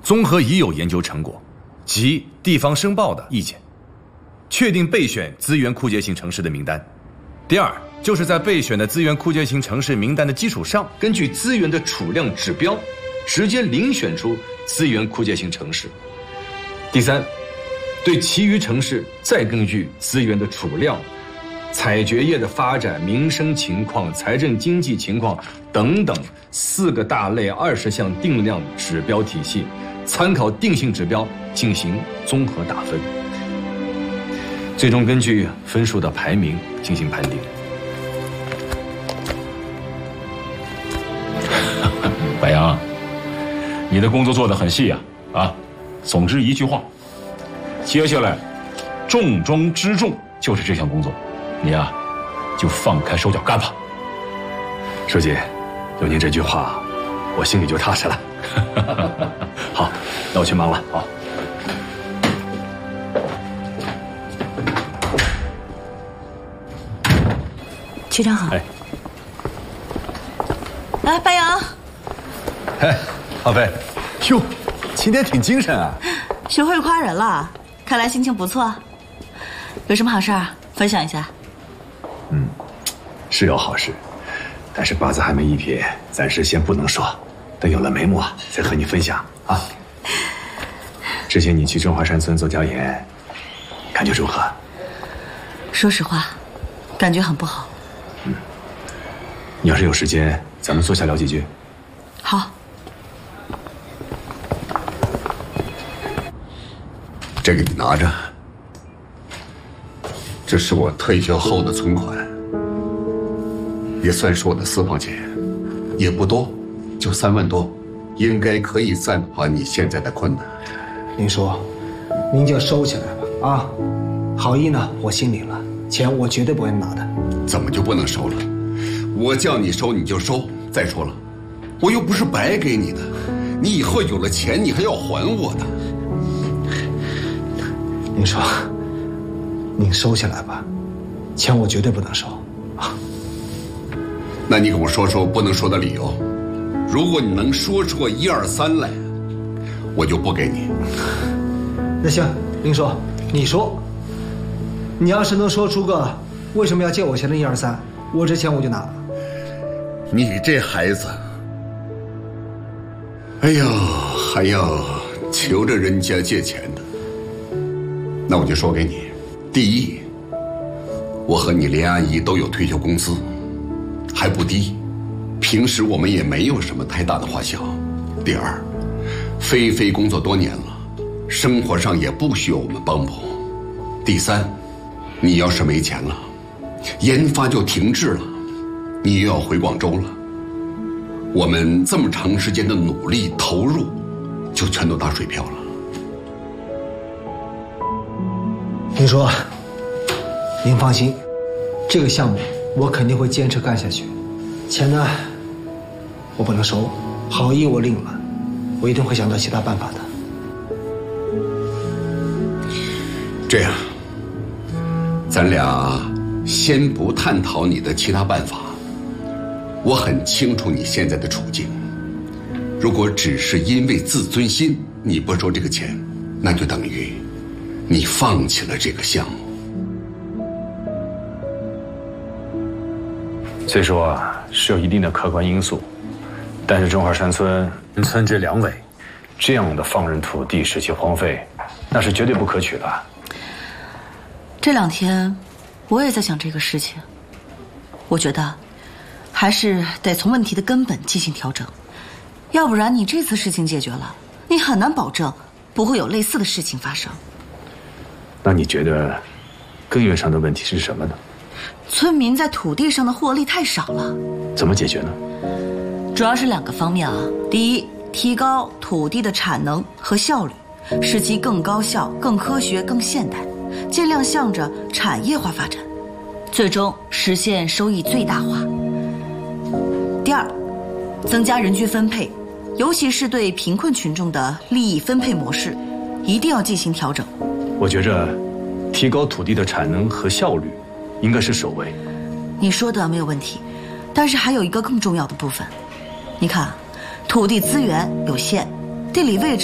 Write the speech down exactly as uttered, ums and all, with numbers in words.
综合已有研究成果及地方申报的意见，确定备选资源枯竭型城市的名单。第二，就是在备选的资源枯竭型城市名单的基础上，根据资源的储量指标，直接遴选出资源枯竭型城市。第三，对其余城市再根据资源的储量、采掘业的发展、民生情况、财政经济情况等等四个大类二十项定量指标体系，参考定性指标进行综合打分，最终根据分数的排名进行判定。 白杨，你的工作做得很细啊啊！总之一句话，接下来重中之重就是这项工作，你呀、啊、就放开手脚干吧。 书记，有您这句话，我心里就踏实了。好，那我去忙了。好。 局长好。 哎， 来，白杨。 哎，浩飞，哟，今天挺精神啊。 学会夸人了，看来心情不错。有什么好事儿分享一下？ 嗯，是有好事，但是八字还没一撇，暂时先不能说，等有了眉目啊，再和你分享啊。之前你去中华山村做调研，感觉如何？ 说实话，感觉很不好。 嗯，你要是有时间，咱们坐下聊几句。 好。 这个你拿着，这是我退休后的存款，也算是我的私房钱，也不多，就三万多，应该可以暂缓你现在的困难。 林叔，您就收起来吧啊！好意呢，我心领了，钱我绝对不会拿的。 怎么就不能收了？我叫你收你就收。再说了，我又不是白给你的，你以后有了钱你还要还我的。 林叔，您收起来吧，钱我绝对不能收啊。 那你给我说说不能说的理由，如果你能说出个一二三来，我就不给你。 那行，林叔，你说，你要是能说出个为什么要借我钱的一二三，我这钱我就拿了。 你这孩子，哎呦，还要求着人家借钱的。那我就说给你，第一，我和你连阿姨都有退休工资，还不低，平时我们也没有什么太大的花销。第二，菲菲工作多年了，生活上也不需要我们帮补。第三，你要是没钱了，研发就停滞了，你又要回广州了，我们这么长时间的努力投入，就全都打水漂了。 林叔，您放心，这个项目我肯定会坚持干下去。钱呢，我不能收，好意我领了，我一定会想到其他办法的。 这样，咱俩先不探讨你的其他办法。我很清楚你现在的处境，如果只是因为自尊心你不收这个钱，那就等于你放弃了这个项目。 虽说是有一定的客观因素，但是中华山村村支两委这样的放任土地使其荒废，那是绝对不可取的。 这两天我也在想这个事情，我觉得还是得从问题的根本进行调整，要不然你这次事情解决了，你很难保证不会有类似的事情发生。 那你觉得根源上的问题是什么呢？ 村民在土地上的获利太少了。 怎么解决呢？ 主要是两个方面啊。第一，提高土地的产能和效率，使其更高效、更科学、更现代，尽量向着产业化发展，最终实现收益最大化。第二，增加人均分配，尤其是对贫困群众的利益分配模式，一定要进行调整。 我觉着，提高土地的产能和效率，应该是首位。 你说的没有问题，但是还有一个更重要的部分。你看，土地资源有限，地理位置